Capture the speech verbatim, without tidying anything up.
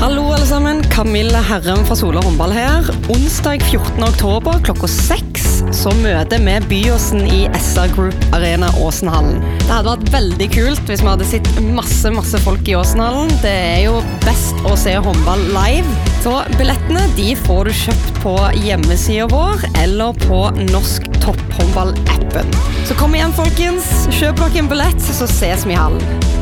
Hallo alle sammen, Camilla Herrem fra Sola Håndball her. Onsdag fjortende oktober klokka seks så møter vi Byåsen i S R Group Arena Åsenhallen. Det hadde vært veldig kult hvis vi hadde sett masse, masse folk i Åsenhallen. Det er jo best å se håndball live. Så billettene de får du kjøpt på hjemmesiden vår eller på Norsk Topphåndball-appen. Så kom igjen folkens, kjøp dere en billett så ses vi i hallen.